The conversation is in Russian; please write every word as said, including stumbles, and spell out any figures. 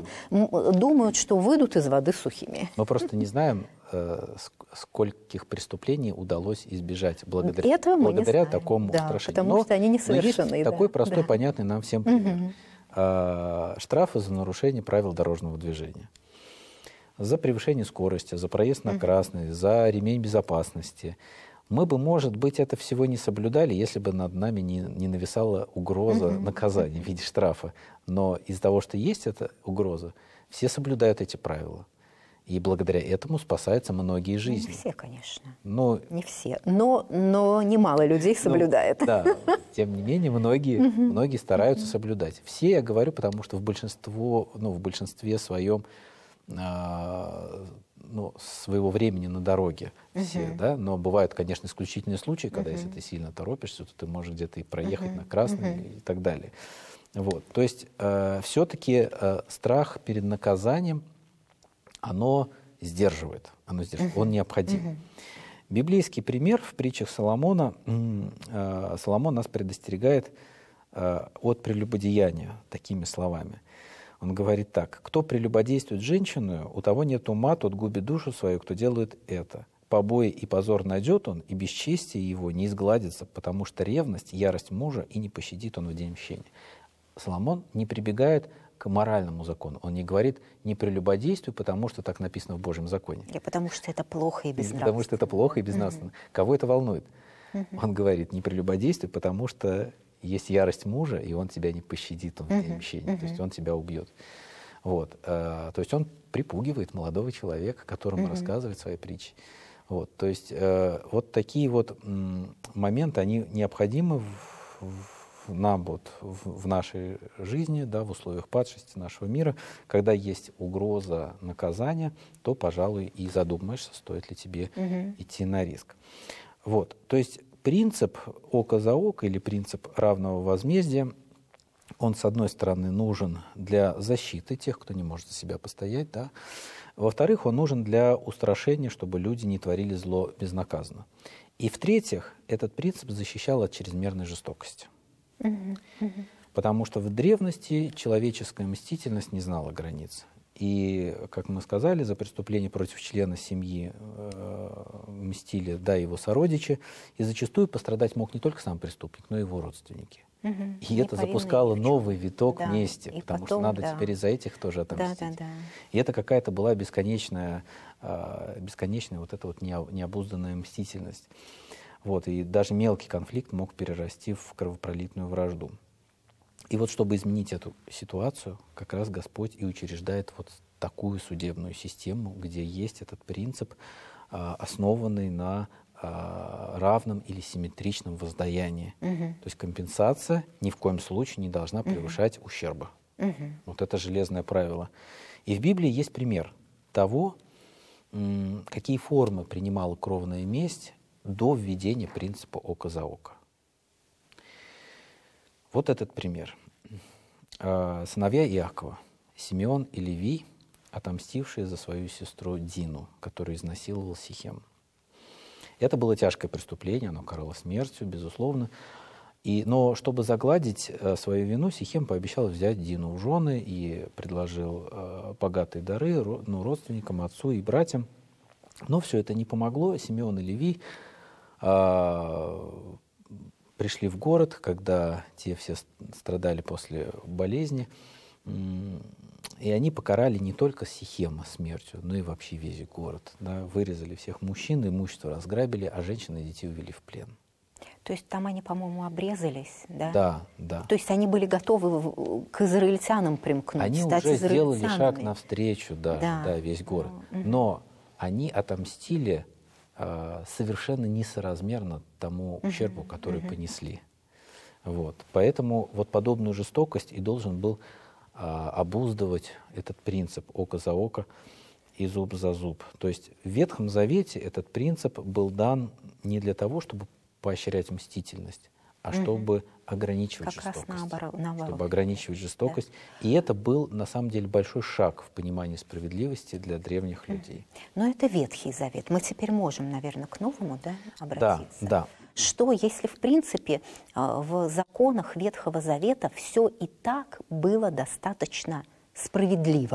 думают, что выйдут из воды сухими. Мы просто не знаем, э, скольких преступлений удалось избежать благодаря, Этого мы благодаря не знаем. такому Да, устрашению. потому но, что они несовершенны. Но есть да. такой простой, да. понятный нам всем пример. Угу. Э, штрафы за нарушение правил дорожного движения. За превышение скорости, за проезд на красный, за ремень безопасности. Мы бы, может быть, это всего не соблюдали, если бы над нами не, не нависала угроза Mm-hmm. наказания в виде штрафа. Но из-за того, что есть эта угроза, все соблюдают эти правила. И благодаря этому спасаются многие жизни. Не все, конечно. Но, не все. Но, но немало людей соблюдает. Ну, да, тем не менее, многие, многие стараются соблюдать. Все, я говорю, потому что в, большинство, ну, в большинстве своем э, ну, своего времени на дороге все, uh-huh. да, но бывают, конечно, исключительные случаи, когда uh-huh. если ты сильно торопишься, то ты можешь где-то и проехать uh-huh. на красный uh-huh. и так далее. Вот. То есть э, все-таки э, страх перед наказанием, оно сдерживает, оно сдерживает, uh-huh. он необходим. Uh-huh. Библейский пример в притчах Соломона, э, Соломон нас предостерегает э, от прелюбодеяния такими словами. Он говорит так: «Кто прелюбодействует женщину, у того нет ума, тот губит душу свою, кто делает это. Побои и позор найдет он, и бесчестие его не изгладится, потому что ревность, ярость мужа, и не пощадит он в день мщения». Соломон не прибегает к моральному закону. Он не говорит: не прелюбодействуй, потому что так написано в Божьем законе. Или потому что это плохо и безнравственно. Потому что это плохо и безнравственно. Mm-hmm. Кого это волнует? Mm-hmm. Он говорит: не прелюбодействуй, потому что есть ярость мужа, и он тебя не пощадит, он в день мщения, uh-huh. то есть он тебя убьет. Вот. То есть он припугивает молодого человека, которому uh-huh. рассказывает свои притчи. Вот. То есть вот такие вот моменты, они необходимы в, в, нам вот, в, в нашей жизни, да, в условиях падшести нашего мира. Когда есть угроза наказания, то, пожалуй, и задумаешься, стоит ли тебе uh-huh. идти на риск. Вот. То есть принцип око за око или принцип равного возмездия, он, с одной стороны, нужен для защиты тех, кто не может за себя постоять, да? Во-вторых, он нужен для устрашения, чтобы люди не творили зло безнаказанно. И в-третьих, этот принцип защищал от чрезмерной жестокости. Mm-hmm. Mm-hmm. Потому что в древности человеческая мстительность не знала границ. И, как мы сказали, за преступление против члена семьи э, мстили, да, его сородичи, и зачастую пострадать мог не только сам преступник, но и его родственники. Угу. И не это запускало новый виток да. мести, и потому потом, что надо да. теперь из-за этих тоже отомстить. Да, да, да. И это какая-то была бесконечная, э, бесконечная вот эта вот необузданная мстительность. Вот, и даже мелкий конфликт мог перерасти в кровопролитную вражду. И вот чтобы изменить эту ситуацию, как раз Господь и учреждает вот такую судебную систему, где есть этот принцип, основанный на равном или симметричном воздаянии. Угу. То есть компенсация ни в коем случае не должна превышать угу. ущерба. Угу. Вот это железное правило. И в Библии есть пример того, какие формы принимала кровная месть до введения принципа око за око. Вот этот пример. Сыновья Иакова, Симеон и Левий, отомстившие за свою сестру Дину, которую изнасиловал Сихем. Это было тяжкое преступление, оно карало смертью, безусловно. И, но чтобы загладить свою вину, Сихем пообещал взять Дину в жены и предложил э, богатые дары ну, родственникам, отцу и братьям. Но все это не помогло. Симеон и Левий э, пришли в город, когда те все страдали после болезни, и они покарали не только Сихема смертью, но и вообще весь город. Да, вырезали всех мужчин, имущество разграбили, а женщин и детей увели в плен. То есть там они, по-моему, обрезались, да? Да, да. То есть они были готовы к израильтянам примкнуть, они стать уже сделали шаг израильтянами. навстречу, да, да. Да, весь город. Mm-hmm. Но они отомстили совершенно несоразмерно тому ущербу, uh-huh, который uh-huh. понесли. Вот. Поэтому вот подобную жестокость и должен был а, обуздывать этот принцип око за око и зуб за зуб. То есть в Ветхом Завете этот принцип был дан не для того, чтобы поощрять мстительность, а угу. чтобы ограничивать как жестокость. Раз наоборот, наоборот. Чтобы ограничивать жестокость. Да. И это был, на самом деле, большой шаг в понимании справедливости для древних людей. Но это Ветхий Завет. Мы теперь можем, наверное, к Новому, да, обратиться. Да, да. Что, если, в принципе, в законах Ветхого Завета все и так было достаточно справедливо?